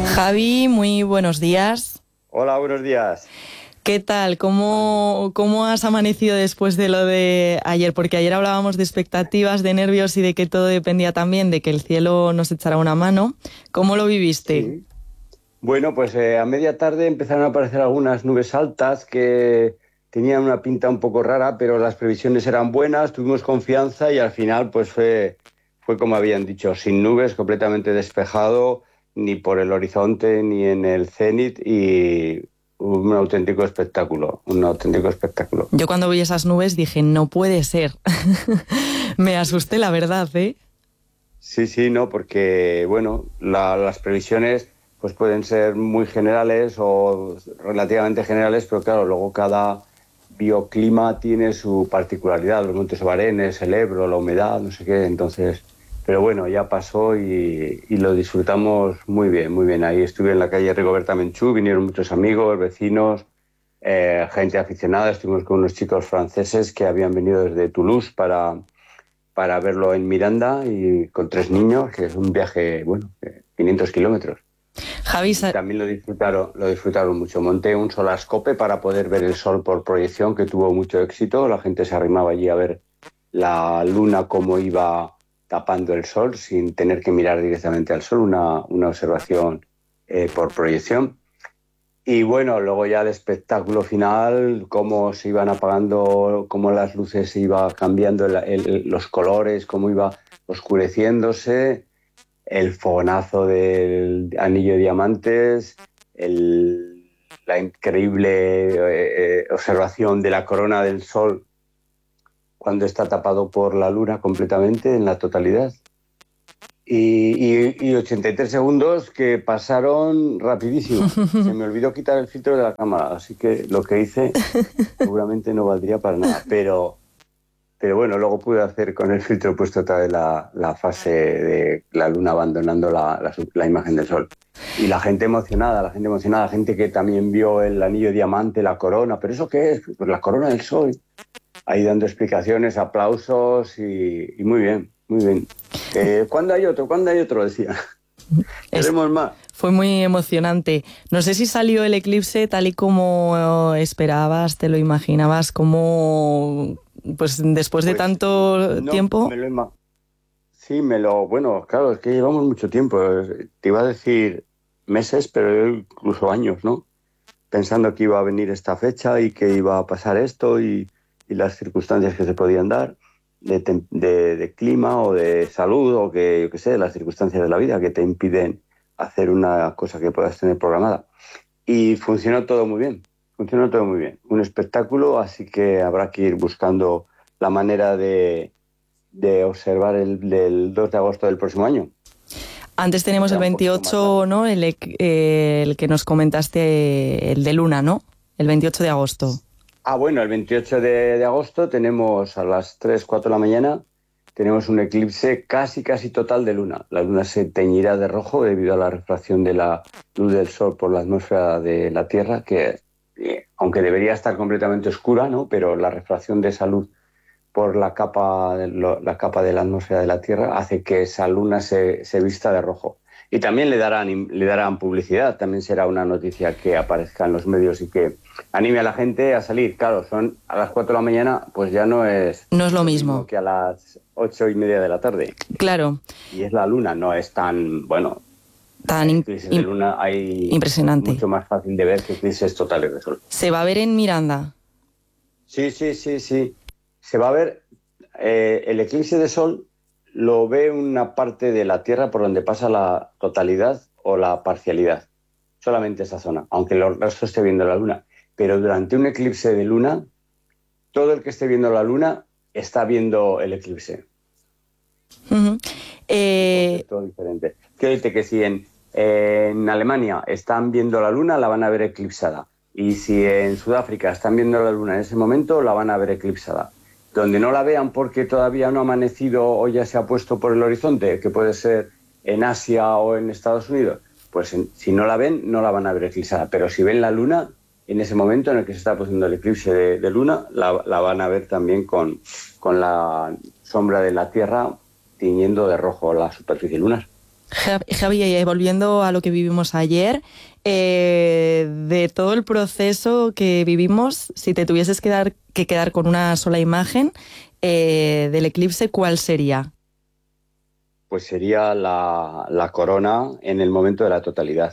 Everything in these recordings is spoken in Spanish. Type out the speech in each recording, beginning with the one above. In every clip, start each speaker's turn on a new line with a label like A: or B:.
A: Javi, muy buenos días.
B: Hola, buenos días.
A: ¿Qué tal? ¿Cómo has amanecido después de lo de ayer? Porque ayer hablábamos de expectativas, de nervios y de que todo dependía también de que el cielo nos echara una mano. ¿Cómo lo viviste?
B: Sí. Bueno, pues a media tarde empezaron a aparecer algunas nubes altas que tenían una pinta un poco rara, pero las previsiones eran buenas, tuvimos confianza y al final pues fue como habían dicho, sin nubes, completamente despejado, ni por el horizonte ni en el cénit, y un auténtico espectáculo, un auténtico espectáculo.
A: Yo cuando vi esas nubes dije, no puede ser. Me asusté, la verdad, ¿eh?
B: Sí, no, porque bueno, las previsiones pues pueden ser muy generales o relativamente generales, pero claro, luego cada bioclima tiene su particularidad, los montes Obarenes, el Ebro, la humedad, no sé qué, entonces, pero bueno, ya pasó y lo disfrutamos muy bien, muy bien. Ahí estuve en la calle Rigoberta Menchú, vinieron muchos amigos, vecinos, gente aficionada, estuvimos con unos chicos franceses que habían venido desde Toulouse para verlo en Miranda y con 3 niños, que es un viaje, bueno, 500 kilómetros.
A: Javi,
B: Y también lo disfrutaron mucho. Monté un solarscope para poder ver el sol por proyección, que tuvo mucho éxito. La gente se arrimaba allí a ver la luna cómo iba tapando el sol sin tener que mirar directamente al sol, una observación por proyección. Y bueno, luego ya el espectáculo final, cómo se iban apagando, cómo las luces se iba cambiando los colores, cómo iba oscureciéndose, el fogonazo del anillo de diamantes, la increíble observación de la corona del sol cuando está tapado por la luna completamente en la totalidad. Y 83 segundos que pasaron rapidísimo. Se me olvidó quitar el filtro de la cámara, así que lo que hice seguramente no valdría para nada. Pero bueno, luego pude hacer con el filtro puesto otra vez la fase de la luna abandonando la imagen del sol. Y la gente emocionada, gente que también vio el anillo diamante, la corona. ¿Pero eso qué es? Pues la corona del sol. Ahí dando explicaciones, aplausos y muy bien, muy bien. ¿Cuándo hay otro? ¿Cuándo hay otro? Decía. Queremos más.
A: Fue muy emocionante. No sé si salió el eclipse tal y como esperabas, te lo imaginabas, como pues después de tanto tiempo.
B: Sí, bueno, claro, es que llevamos mucho tiempo. Te iba a decir meses, pero incluso años, ¿no? Pensando que iba a venir esta fecha y que iba a pasar esto y las circunstancias que se podían dar de clima o de salud o que, yo qué sé, las circunstancias de la vida que te impiden hacer una cosa que puedas tener programada. Y funcionó todo muy bien, Un espectáculo, así que habrá que ir buscando la manera de observar el 2 de agosto del próximo año.
A: Antes tenemos el 28, ¿no? El que nos comentaste, el de Luna, ¿no? El 28 de agosto.
B: Bueno, el 28 de agosto tenemos a las 3, 4 de la mañana, tenemos un eclipse casi total de luna. La luna se teñirá de rojo debido a la refracción de la luz del sol por la atmósfera de la Tierra, que aunque debería estar completamente oscura, ¿no? Pero la refracción de esa luz por la capa de la atmósfera de la Tierra hace que esa luna se vista de rojo. Y también le darán publicidad, también será una noticia que aparezca en los medios y que anime a la gente a salir. Claro, son a las 4 de la mañana, pues ya no es
A: lo mismo
B: que a las 8:30 de la tarde.
A: Claro.
B: Y es la luna, no es tan, bueno, eclipses de luna hay
A: impresionante.
B: Mucho más fácil de ver que eclipses totales de sol.
A: ¿Se va a ver en Miranda?
B: Sí. Se va a ver el eclipse de sol, lo ve una parte de la Tierra por donde pasa la totalidad o la parcialidad. Solamente esa zona, aunque el resto esté viendo la luna. Pero durante un eclipse de luna, todo el que esté viendo la luna está viendo el eclipse.
A: Uh-huh.
B: Es todo diferente. Quiero decirte que si en Alemania están viendo la luna, la van a ver eclipsada. Y si en Sudáfrica están viendo la luna en ese momento, la van a ver eclipsada. Donde no la vean porque todavía no ha amanecido o ya se ha puesto por el horizonte, que puede ser en Asia o en Estados Unidos, pues si no la ven, no la van a ver eclipsada. Pero si ven la luna, en ese momento en el que se está produciendo el eclipse de luna, la van a ver también con la sombra de la Tierra tiñendo de rojo la superficie lunar.
A: Javi, volviendo a lo que vivimos ayer, de todo el proceso que vivimos, si te tuvieses que quedar con una sola imagen del eclipse, ¿cuál sería?
B: Pues sería la corona en el momento de la totalidad.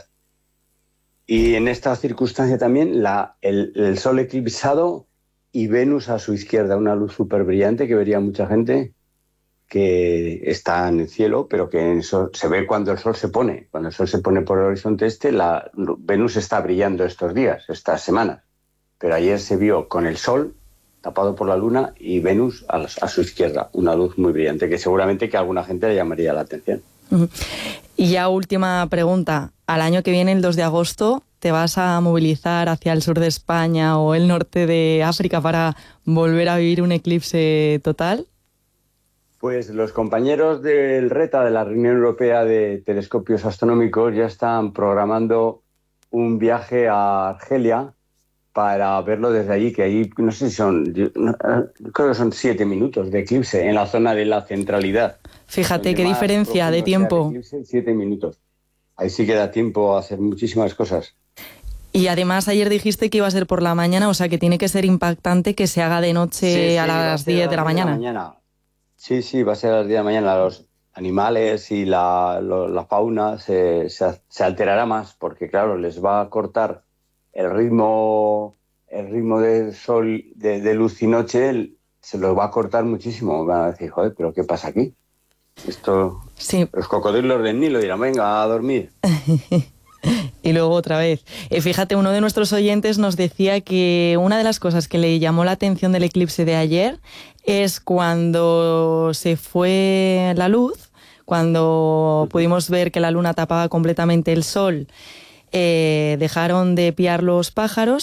B: Y en esta circunstancia también el Sol eclipsado y Venus a su izquierda, una luz súper brillante que vería mucha gente que está en el cielo, pero que se ve cuando el Sol se pone. Cuando el Sol se pone por el horizonte Venus está brillando estos días, estas semanas. Pero ayer se vio con el Sol tapado por la Luna y Venus a su izquierda, una luz muy brillante que seguramente que a alguna gente le llamaría la atención.
A: Y ya última pregunta. Al año que viene, el 2 de agosto, ¿te vas a movilizar hacia el sur de España o el norte de África para volver a vivir un eclipse total?
B: Pues los compañeros del RETA, de la Reunión Europea de Telescopios Astronómicos, ya están programando un viaje a Argelia para verlo desde allí, que ahí no sé si creo que son 7 minutos de eclipse en la zona de la centralidad.
A: Fíjate qué diferencia de tiempo.
B: Eclipse, 7 minutos. Ahí sí queda tiempo a hacer muchísimas cosas.
A: Y además ayer dijiste que iba a ser por la mañana, o sea que tiene que ser impactante que se haga de noche a las 10 de la mañana.
B: Sí, va a ser a las 10 de la mañana. Los animales y la fauna se alterará más porque, claro, les va a cortar el ritmo del sol de luz y noche, se los va a cortar muchísimo. Van a decir, joder, ¿pero qué pasa aquí? Sí. Los cocodrilos del Nilo dirán, venga, a dormir.
A: Y luego otra vez. Fíjate, uno de nuestros oyentes nos decía que una de las cosas que le llamó la atención del eclipse de ayer es cuando se fue la luz, cuando pudimos ver que la luna tapaba completamente el sol, dejaron de piar los pájaros